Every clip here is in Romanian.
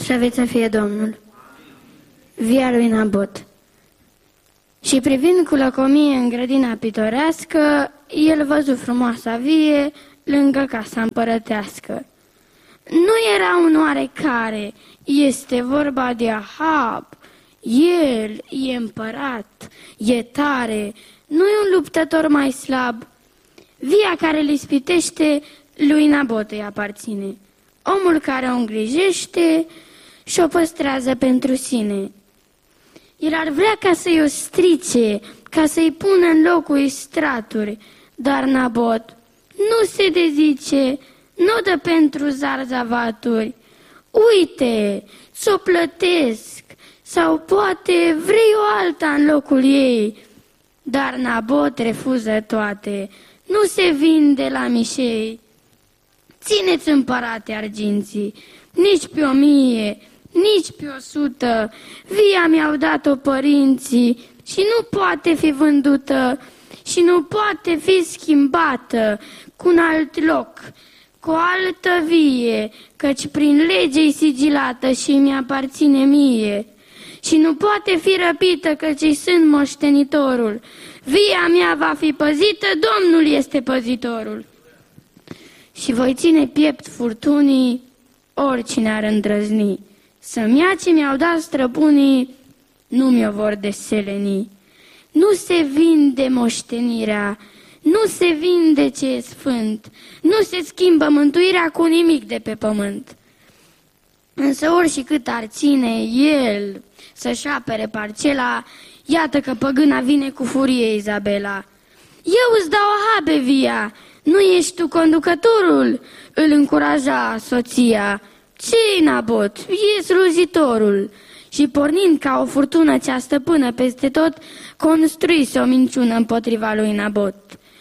Slăvit să fie Domnul. Via lui Nabot. Și privind cu lăcomie în grădina pitorească, el văzu frumoasa vie lângă casa împărătească. Nu era un oarecare, este vorba de Ahab. El e împărat, e tare, nu e un luptător mai slab. Via care îl ispitește lui Nabot îi aparține. Omul care o îngrijește și o păstrează pentru sine. El ar vrea ca să-i o strice, ca să-i pună în locul straturi, dar Nabot nu se dezice, nu dă pentru zarzavaturi. Uite, ți-o plătesc, sau poate vrei o alta în locul ei. Dar Nabot refuză toate, nu se vinde la mișei. Țineți, împărate, arginții, nici pe 1000, nici pe 100, via mi-au dat-o părinții și nu poate fi vândută și nu poate fi schimbată cu un alt loc, cu o altă vie, căci prin lege-i sigilată și mi-aparține mie. Și nu poate fi răpită, căci sunt moștenitorul. Via mea va fi păzită, Domnul este păzitorul. Și voi ține piept furtunii, oricine ar îndrăzni. Să-mi ia ce mi-au dat străbunii, nu mi-o vor deseleni. Nu se vinde moștenirea, nu se vinde ce e sfânt, nu se schimbă mântuirea cu nimic de pe pământ. Însă oricât ar ține el să-și apere parcela, iată că păgâna vine cu furie, Izabela. Eu îți dau, Ahabe, via, nu ești tu conducătorul? Îl încuraja soția. Ce-i, Nabot? E slujitorul. Și pornind ca o furtună cea stăpână peste tot, construise o minciună împotriva lui Nabot.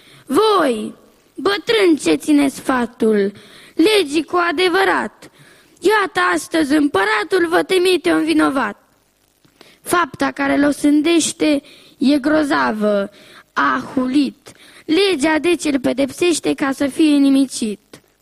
Voi, bătrâni ce ține sfatul, legii cu adevărat, iată astăzi împăratul vă temite un vinovat. Fapta care l-o sândește e grozavă, a hulit. Legea deci îl pedepsește ca să fie nimicit.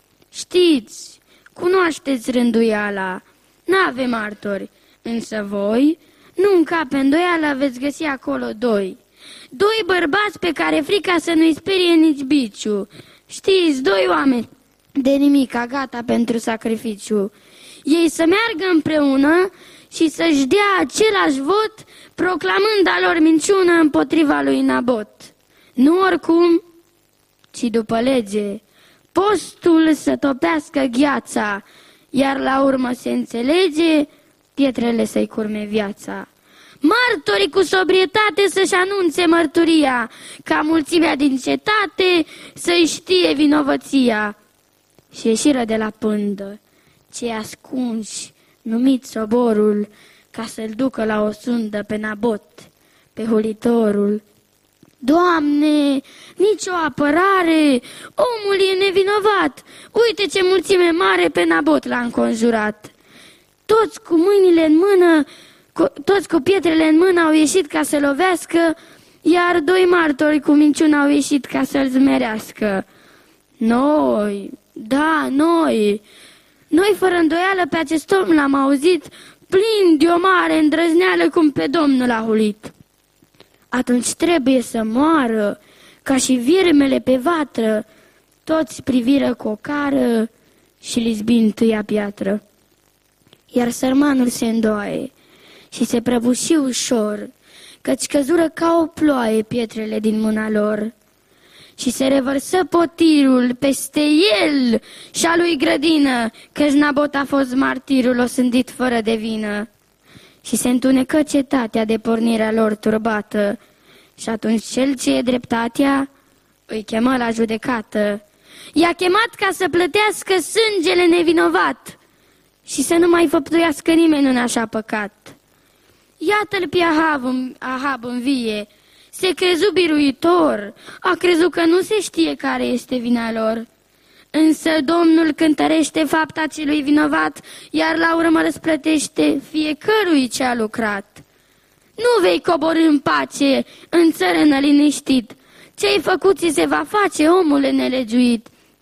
Știți, cunoașteți rânduiala, n-avem martori, însă voi, nu încape îndoială, veți găsi acolo doi bărbați pe care frica să nu-i sperie nici biciu. Știți, 2 oameni de nimica, gata pentru sacrificiu. Ei să meargă împreună și să-și dea același vot, proclamând a lor minciună împotriva lui Nabot. Nu oricum, ci după lege, postul să topească gheața, iar la urmă se înțelege, pietrele să-i curme viața. Martorii cu sobrietate să-și anunțe mărturia, ca mulțimea din cetate să-i știe vinovăția. Și ieșiră de la pândă, cei ascunși, numiți soborul, ca să-l ducă la o sundă pe Nabot, pe hulitorul. Doamne, nicio apărare, omul e nevinovat, uite ce mulțime mare pe Nabot l-a înconjurat. Toți cu mâinile în mână, toți cu pietrele în mână au ieșit ca să lovească, iar 2 martori cu minciună au ieșit ca să-l zmerească. Noi, da, noi fără îndoială pe acest om l-am auzit, plin de o mare îndrăzneală cum pe Domnul a hulit. Atunci trebuie să moară, ca și viermele pe vatră. Toți priviră cu o cară și li-zbi întâia piatră. Iar sărmanul se îndoaie și se prăbuși ușor, căci căzură ca o ploaie pietrele din mâna lor. Și se revărsă potirul peste el și a lui grădină, căci Nabot a fost martirul osândit fără de vină. Și se întunecă cetatea de pornirea lor turbată. Și atunci cel ce e dreptatea îi chemă la judecată. I-a chemat ca să plătească sângele nevinovat și să nu mai făptuiască nimeni un așa păcat. Iată-l pe Ahab în vie, se crezu biruitor, a crezut că nu se știe care este vina lor. Însă Domnul cântărește fapta celui vinovat, iar la urmă răsplătește fiecărui ce a lucrat. Nu vei coborî în pace, în țărână liniștit. Ce-ai făcut ți se va face, omule nelegiuit.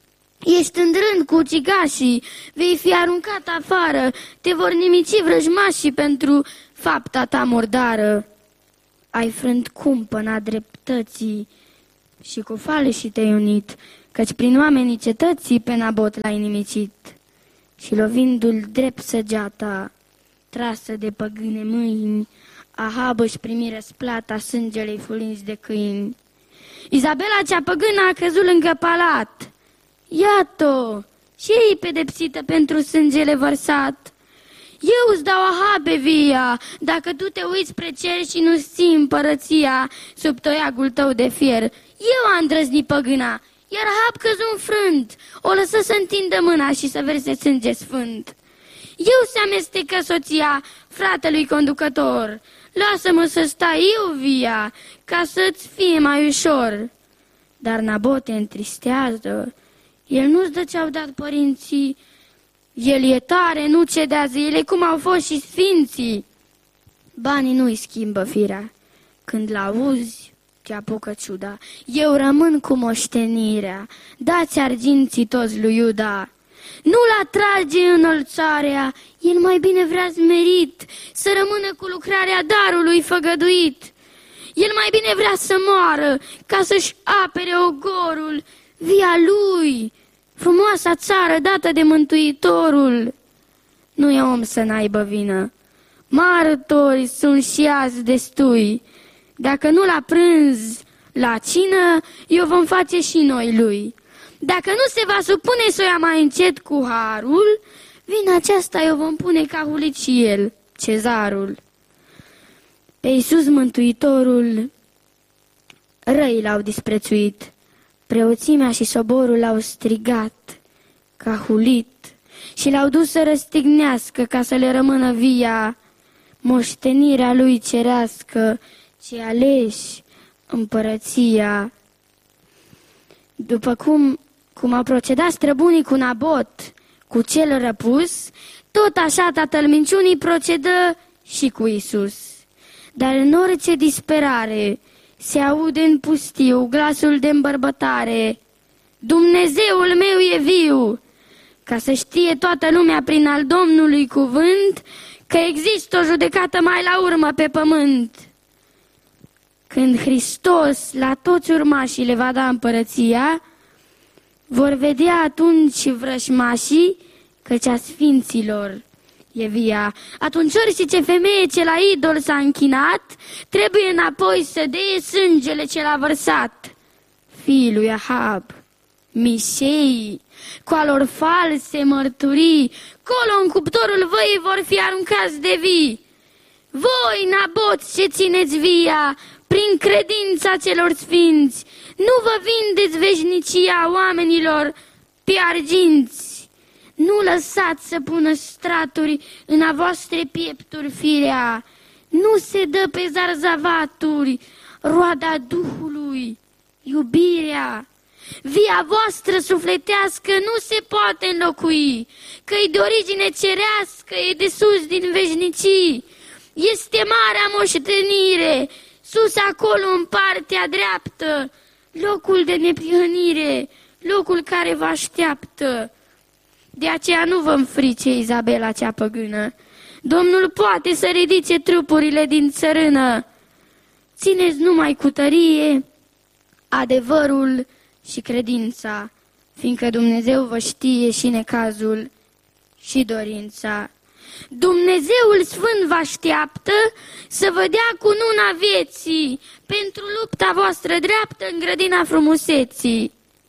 Ești în rând cu ucigașii, vei fi aruncat afară, te vor nimici vrăjmașii pentru fapta ta murdară. Ai frânt cumpăna dreptății și cu faleșii te-ai unit, căci prin oamenii cetății pe Nabot l-ai nimicit. Și lovindu-l drept săgeata, trasă de păgâne mâini, Ahab își primi răsplata sângelei fulinți de câini. Izabela cea păgână a căzut lângă palat. Iată-o, și ei pedepsită pentru sângele vărsat. Eu îți dau, Ahabe, via, dacă tu te uiți spre cer și nu-ți ții împărăția sub toiagul tău de fier. Eu am îndrăznit păgâna, iar Ahab căzu înfrânt, o lăsă să întindă mâna și să verse sânge sfânt. Eu se amestecă soția fratelui conducător, lasă-mă să stai eu via, ca să-ți fie mai ușor. Dar Nabot te întristează, el nu-ți dă ce-au dat părinții, el e tare, nu cedează, ele cum au fost și sfinții. Banii nu-i schimbă firea, când l-auzi, te apucă ciuda. Eu rămân cu moștenirea, dați arginții toți lui Iuda. Nu-l atrage înălțarea, el mai bine vrea smerit, să rămână cu lucrarea darului făgăduit. El mai bine vrea să moară, ca să-și apere ogorul, via lui, frumoasa țară dată de Mântuitorul. Nu e om să n-aibă vină, martori sunt și azi destui. Dacă nu l-a prânz la cină, eu vom face și noi lui. Dacă nu se va supune să o ia mai încet cu harul, vina aceasta eu vom pune ca hulit și el, cezarul. Pe Iisus Mântuitorul răii l-au disprețuit, preoțimea și soborul l-au strigat ca hulit și l-au dus să răstignească ca să le rămână via moștenirea lui cerească, ce aleși împărăția. După cum au procedat străbunii cu Nabot, cu cel răpus, tot așa tatăl minciunii procedă și cu Iisus. Dar în orice disperare se aude în pustiu glasul de îmbărbătare: Dumnezeul meu e viu, ca să știe toată lumea prin al Domnului cuvânt că există o judecată mai la urmă pe pământ. Când Hristos la toți urmașii le va da împărăția, vor vedea atunci vrășmașii căci a sfinților e via. Atunci orice femeie ce la idol s-a închinat, trebuie înapoi să dea sângele ce l-a vărsat. Fiii lui Ahab, mișei, cu a lor false mărturii, colo în cuptorul văii vor fi aruncați de vii. Voi, Nabot, ce țineți via, prin credința celor sfinți, nu vă vindeți veșnicia oamenilor pe arginți. Nu lăsați să pună straturi în a voastre piepturi firea. Nu se dă pe zarzavaturi roada Duhului, iubirea. Via voastră sufletească nu se poate înlocui, că-i de origine cerească, e de sus din veșnicii. Este marea moștenire, sus acolo în partea dreaptă, locul de neprihănire, locul care vă așteaptă. De aceea nu vă înfrice, Izabela cea păgână. Domnul poate să ridice trupurile din țărână. Țineți numai cu tărie adevărul și credința, fiindcă Dumnezeu vă știe și necazul și dorința. Dumnezeul Sfânt vă așteaptă să vă dea cununa vieții pentru lupta voastră dreaptă în grădina frumuseții.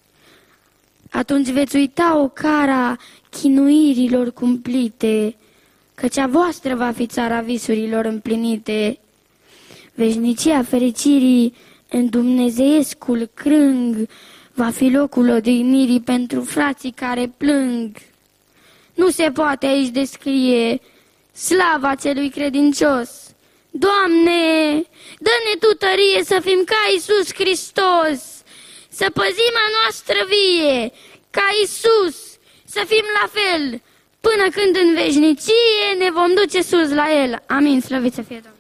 Atunci veți uita o cara chinuirilor cumplite, căci a voastră va fi țara visurilor împlinite. Veșnicia fericirii în dumnezeiescul crâng va fi locul odihnirii pentru frații care plâng. Nu se poate aici descrie slava celui credincios. Doamne, dă-ne Tu tărie să fim ca Iisus Hristos, să păzim a noastră vie, ca Iisus, să fim la fel, până când în veșnicie ne vom duce sus la El. Amin, slăvit să fie Domnul.